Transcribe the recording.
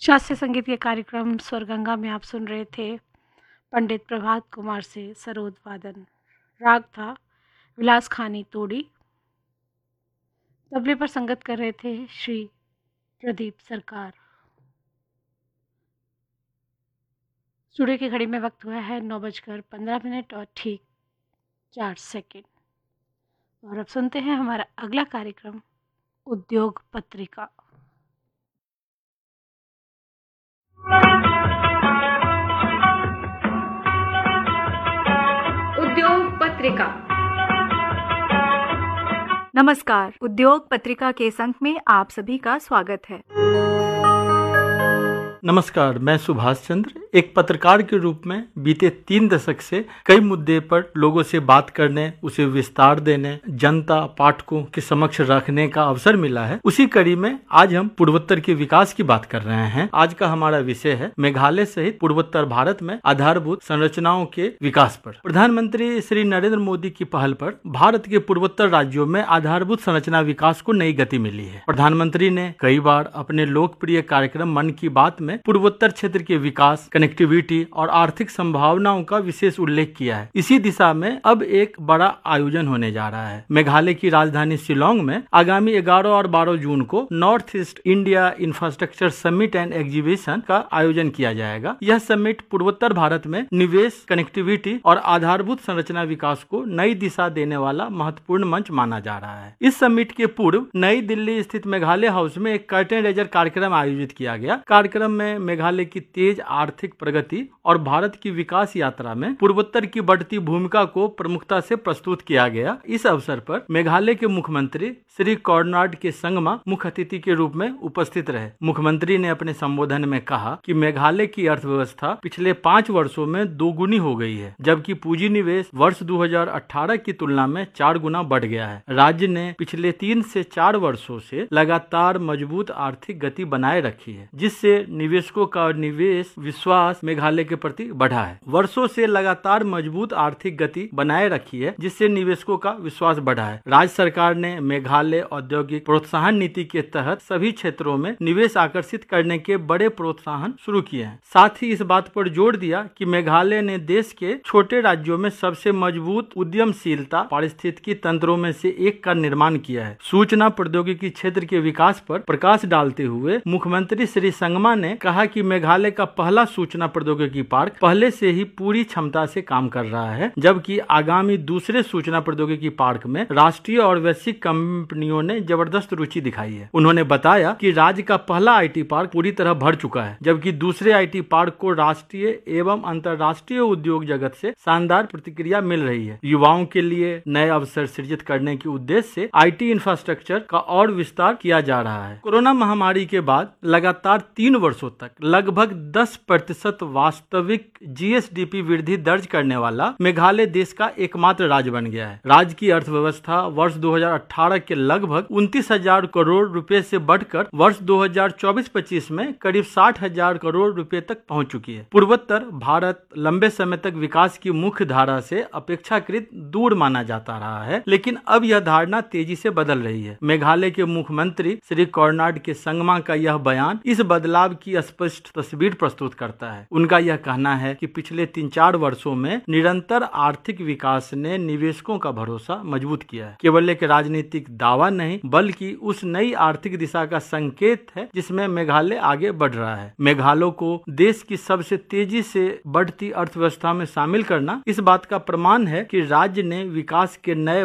शास्त्रीय संगीत के कार्यक्रम स्वरगंगा में आप सुन रहे थे पंडित प्रभात कुमार से सरोद वादन। राग था विलास खानी तोड़ी। तबले पर संगत कर रहे थे श्री प्रदीप सरकार। स्टूडियो की घड़ी में वक्त हुआ है 9:15 और ठीक 4 सेकंड। और अब सुनते हैं हमारा अगला कार्यक्रम उद्योग पत्रिका। उद्योग पत्रिका। नमस्कार, उद्योग पत्रिका के अंक में आप सभी का स्वागत है। नमस्कार, मैं सुभाष चंद्र एक पत्रकार के रूप में बीते 3 दशक से कई मुद्दे पर लोगों से बात करने, उसे विस्तार देने, जनता पाठकों के समक्ष रखने का अवसर मिला है। उसी कड़ी में आज हम पूर्वोत्तर के विकास की बात कर रहे हैं। आज का हमारा विषय है मेघालय सहित पूर्वोत्तर भारत में आधारभूत संरचनाओं के विकास पर। प्रधानमंत्री श्री नरेंद्र मोदी की पहल पर भारत के पूर्वोत्तर राज्यों में आधारभूत संरचना विकास को नई गति मिली है। प्रधानमंत्री ने कई बार अपने लोकप्रिय कार्यक्रम मन की बात में पूर्वोत्तर क्षेत्र के विकास, कनेक्टिविटी और आर्थिक संभावनाओं का विशेष उल्लेख किया है। इसी दिशा में अब एक बड़ा आयोजन होने जा रहा है। मेघालय की राजधानी शिलोंग में आगामी 11 और 12 जून को north east India infrastructure summit and exhibition का आयोजन किया जाएगा। यह समिट पूर्वोत्तर भारत में निवेश, कनेक्टिविटी और आधारभूत संरचना विकास को नई दिशा देने वाला महत्वपूर्ण मंच माना जा रहा है। इस समिट के पूर्व नई दिल्ली स्थित मेघालय हाउस में एक कर्टेन रेजर कार्यक्रम आयोजित किया गया। कार्यक्रम में मेघालय की तेज आर्थिक प्रगति और भारत की विकास यात्रा में पूर्वोत्तर की बढ़ती भूमिका को प्रमुखता से प्रस्तुत किया गया। इस अवसर पर मेघालय के मुख्यमंत्री श्री कोर्नाड के संगमा मुख्य अतिथि के रूप में उपस्थित रहे। मुख्यमंत्री ने अपने संबोधन में कहा कि मेघालय की अर्थव्यवस्था पिछले 5 वर्षों में दोगुनी हो गई है, जबकि पूंजी निवेश वर्ष 2018 की तुलना में 4 गुना बढ़ गया है। राज्य ने पिछले 3 से 4 वर्षों से लगातार मजबूत आर्थिक गति बनाए रखी है, जिससे निवेशकों का निवेश विश्वास मेघालय के प्रति बढ़ा है। वर्षों से लगातार मजबूत आर्थिक गति बनाए रखी है, जिससे निवेशकों का विश्वास बढ़ा है। राज्य सरकार ने मेघालय औद्योगिक प्रोत्साहन नीति के तहत सभी क्षेत्रों में निवेश आकर्षित करने के बड़े प्रोत्साहन शुरू किए हैं। साथ ही इस बात पर जोर दिया कि मेघालय ने देश के छोटे राज्यों में सबसे मजबूत उद्यमशीलता पारिस्थितिकी तंत्रों में से एक का निर्माण किया है। सूचना प्रौद्योगिकी क्षेत्र के विकास पर प्रकाश डालते हुए मुख्यमंत्री श्री संगमा ने कहा कि मेघालय का पहला सूचना प्रौद्योगिकी पार्क पहले से ही पूरी क्षमता से काम कर रहा है, जबकि आगामी दूसरे सूचना प्रौद्योगिकी पार्क में राष्ट्रीय और वैश्विक कंपनियों ने जबरदस्त रुचि दिखाई है। उन्होंने बताया कि राज्य का पहला आईटी पार्क पूरी तरह भर चुका है, जबकि दूसरे आईटी पार्क को राष्ट्रीय एवं अंतर्राष्ट्रीय उद्योग जगत से शानदार प्रतिक्रिया मिल रही है। युवाओं के लिए नए अवसर सृजित करने के उद्देश्य से आईटी इंफ्रास्ट्रक्चर का और विस्तार किया जा रहा है। कोरोना महामारी के बाद लगातार 3 वर्षों तक लगभग 10% वास्तविक जीएसडीपी वृद्धि दर्ज करने वाला मेघालय देश का एकमात्र राज्य बन गया है। राज्य की अर्थव्यवस्था वर्ष 2018 के लगभग 29,000 करोड़ रुपए से बढ़कर वर्ष 2024-25 में करीब 60,000 करोड़ रुपए तक पहुंच चुकी है। पूर्वोत्तर भारत लंबे समय तक विकास की मुख्य धारा से अपेक्षाकृत दूर माना जाता रहा है, लेकिन अब यह धारणा तेजी से बदल रही है। मेघालय के मुख्यमंत्री श्री कोर्नाड के संगमा का यह बयान इस बदलाव की स्पष्ट तस्वीर प्रस्तुत करता है। उनका यह कहना है कि पिछले 3-4 वर्षों में निरंतर आर्थिक विकास ने निवेशकों का भरोसा मजबूत किया है। केवल एक राजनीतिक दावा नहीं, बल्कि उस नई आर्थिक दिशा का संकेत है जिसमें मेघालय आगे बढ़ रहा है। मेघालय को देश की सबसे तेजी से बढ़ती अर्थव्यवस्था में शामिल करना इस बात का प्रमाण है कि राज्य ने विकास के नए